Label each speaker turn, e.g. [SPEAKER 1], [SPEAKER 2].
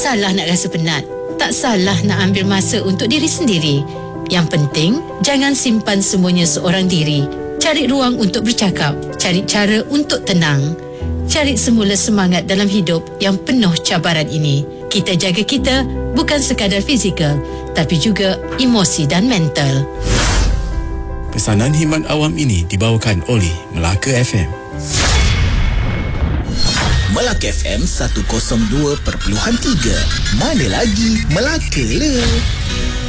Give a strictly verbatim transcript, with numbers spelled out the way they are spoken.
[SPEAKER 1] salah nak rasa penat. Tak salah nak ambil masa untuk diri sendiri. Yang penting, jangan simpan semuanya seorang diri. Cari ruang untuk bercakap. Cari cara untuk tenang. Cari semula semangat dalam hidup yang penuh cabaran ini. Kita jaga kita bukan sekadar fizikal, tapi juga emosi dan mental.
[SPEAKER 2] Pesanan khidmat awam ini dibawakan oleh Melaka F M.
[SPEAKER 3] Melaka F M seratus dua perpuluhan tiga. Mana lagi Melaka le?